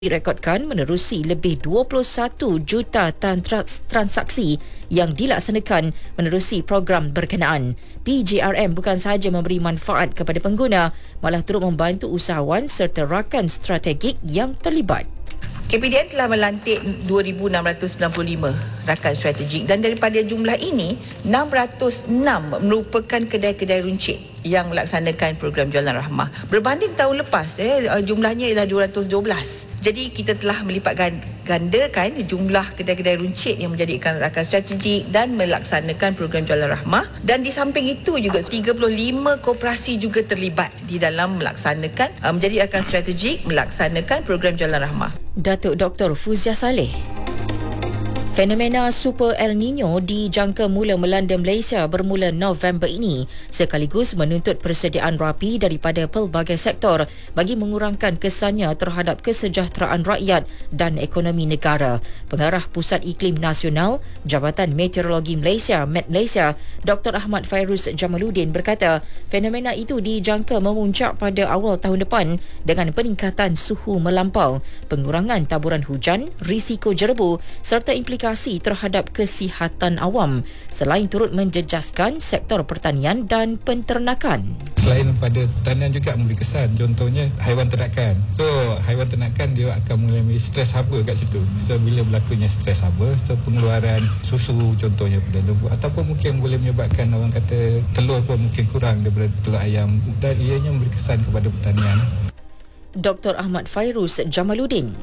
direkodkan menerusi lebih 21 juta transaksi yang dilaksanakan menerusi program berkenaan. PJRM bukan sahaja memberi manfaat kepada pengguna, malah turut membantu usahawan serta rakan strategik yang terlibat. KPDN telah melantik 2,695 rakan strategik dan daripada jumlah ini 606 merupakan kedai-kedai runcit yang melaksanakan program Jualan Rahmah. Berbanding tahun lepas jumlahnya ialah 212. Jadi kita telah melipat gandakan jumlah kedai-kedai runcit yang menjadikan rakan strategik dan melaksanakan program Jualan Rahmah, dan di samping itu juga 35 koperasi juga terlibat di dalam melaksanakan menjadi rakan strategik melaksanakan program Jualan Rahmah. Datuk Dr. Fuzia Saleh. Fenomena Super El Nino dijangka mula melanda Malaysia bermula November ini, sekaligus menuntut persediaan rapi daripada pelbagai sektor bagi mengurangkan kesannya terhadap kesejahteraan rakyat dan ekonomi negara. Pengarah Pusat Iklim Nasional Jabatan Meteorologi Malaysia (Met Malaysia), Dr. Ahmad Fairuz Jamaluddin berkata, fenomena itu dijangka memuncak pada awal tahun depan dengan peningkatan suhu melampau, pengurangan taburan hujan, risiko jerebu serta implikasi terhadap kesihatan awam, selain turut menjejaskan sektor pertanian dan penternakan. Selain pada pertanian juga memberi kesan, contohnya haiwan ternakan. So haiwan ternakan dia akan mengalami stres haba kat situ. So bila berlakunya stres haba, so pengeluaran susu contohnya pada lembu, ataupun mungkin boleh menyebabkan orang kata telur pun mungkin kurang daripada telur ayam, dan ianya memberi kesan kepada pertanian. Dr. Ahmad Fairuz Jamaluddin.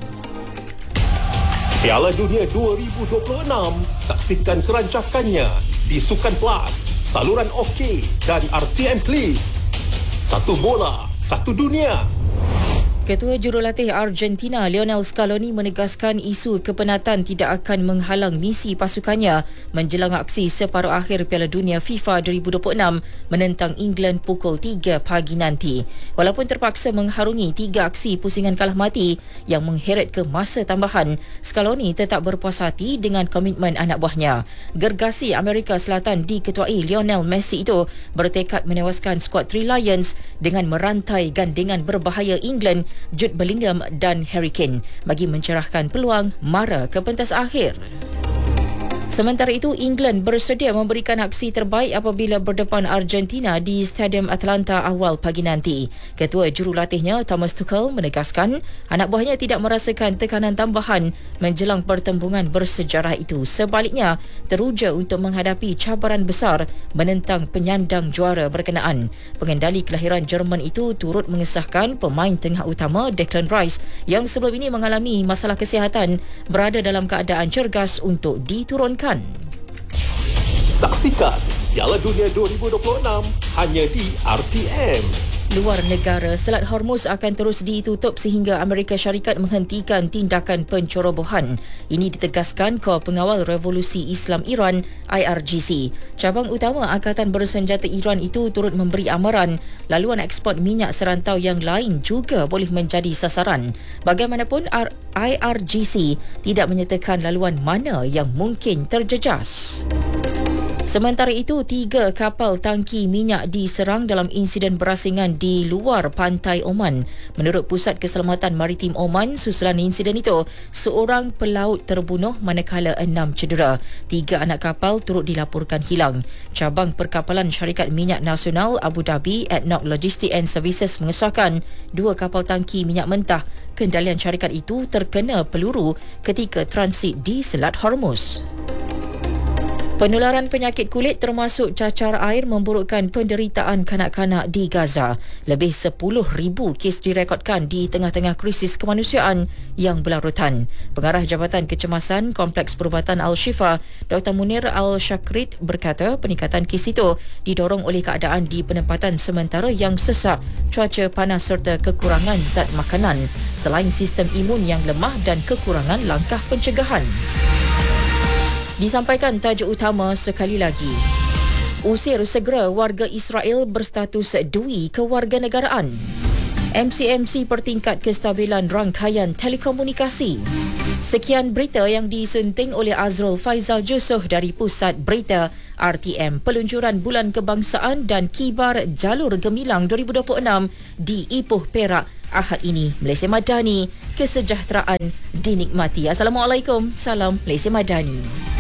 Piala Dunia 2026, saksikan kerancakannya di Sukan Plus, saluran OK dan RTM Klik. Satu bola, satu dunia. Ketua Jurulatih Argentina Lionel Scaloni menegaskan isu kepenatan tidak akan menghalang misi pasukannya menjelang aksi separuh akhir Piala Dunia FIFA 2026 menentang England pukul 3 pagi nanti. Walaupun terpaksa mengharungi 3 aksi pusingan kalah mati yang mengheret ke masa tambahan, Scaloni tetap berpuas hati dengan komitmen anak buahnya. Gergasi Amerika Selatan diketuai Lionel Messi itu bertekad menewaskan skuad Three Lions dengan merantai gandingan berbahaya England, Jude Bellingham dan Harry Kane bagi mencerahkan peluang mara ke pentas akhir. Sementara itu, England bersedia memberikan aksi terbaik apabila berdepan Argentina di Stadium Atlanta awal pagi nanti. Ketua jurulatihnya Thomas Tuchel menegaskan anak buahnya tidak merasakan tekanan tambahan menjelang pertembungan bersejarah itu. Sebaliknya, teruja untuk menghadapi cabaran besar menentang penyandang juara berkenaan. Pengendali kelahiran Jerman itu turut mengesahkan pemain tengah utama Declan Rice yang sebelum ini mengalami masalah kesihatan berada dalam keadaan cergas untuk diturunkan. Saksikan Piala Dunia 2026 hanya di RTM. Luar negara, Selat Hormuz akan terus ditutup sehingga Amerika Syarikat menghentikan tindakan pencerobohan. Ini ditegaskan Kor Pengawal Revolusi Islam Iran (IRGC). Cabang utama Angkatan Bersenjata Iran itu turut memberi amaran laluan ekspor minyak serantau yang lain juga boleh menjadi sasaran. Bagaimanapun, IRGC tidak menyatakan laluan mana yang mungkin terjejas. Sementara itu, 3 kapal tangki minyak diserang dalam insiden berasingan di luar pantai Oman. Menurut Pusat Keselamatan Maritim Oman, susulan insiden itu, seorang pelaut terbunuh manakala 6 cedera. 3 anak kapal turut dilaporkan hilang. Cabang Perkapalan Syarikat Minyak Nasional Abu Dhabi, ADNOC Logistics and Services mengesahkan 2 kapal tangki minyak mentah kendalian syarikat itu terkena peluru ketika transit di Selat Hormuz. Penularan penyakit kulit termasuk cacar air memburukkan penderitaan kanak-kanak di Gaza. Lebih 10,000 kes direkodkan di tengah-tengah krisis kemanusiaan yang berlarutan. Pengarah Jabatan Kecemasan Kompleks Perubatan Al-Shifa, Dr. Munir Al-Shakrit berkata peningkatan kes itu didorong oleh keadaan di penempatan sementara yang sesak, cuaca panas serta kekurangan zat makanan, selain sistem imun yang lemah dan kekurangan langkah pencegahan. Disampaikan tajuk utama sekali lagi. Usir segera warga Israel berstatus dui kewarganegaraan. MCMC pertingkat kestabilan rangkaian telekomunikasi. Sekian berita yang disunting oleh Azrul Faizal Jusoh dari Pusat Berita RTM. Peluncuran Bulan Kebangsaan dan Kibar Jalur Gemilang 2026 di Ipoh, Perak Ahad ini. Malaysia Madani, kesejahteraan dinikmati. Assalamualaikum, salam Malaysia Madani.